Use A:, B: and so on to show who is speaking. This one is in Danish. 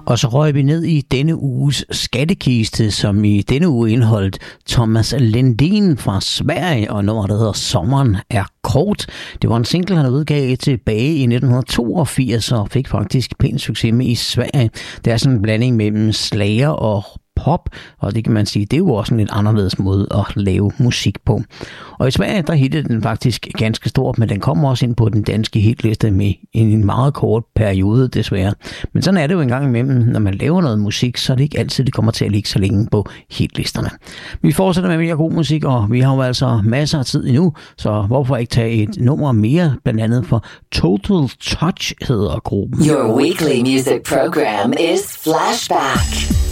A: Og så røg vi ned i denne uges skattekiste, som i denne uge indeholdt Thomas Ledin fra Sverige, og noget, der hedder Sommeren er kort. Det var en single, han udgav tilbage i 1982, og fik faktisk pæn succes med i Sverige. Det er sådan en blanding mellem slager og pop, og det kan man sige, det er jo også en lidt anderledes måde at lave musik på. Og i Sverige, der hittede den faktisk ganske stort, men den kom også ind på den danske hitliste med en meget kort periode, desværre. Men sådan er det jo en gang imellem, når man laver noget musik, så er det ikke altid, det kommer til at ligge så længe på hitlisterne. Vi fortsætter med mere god musik, og vi har jo altså masser af tid endnu, så hvorfor ikke tage et nummer mere, blandt andet for Total Touch hedder gruppen.
B: Your weekly music program is Flashback.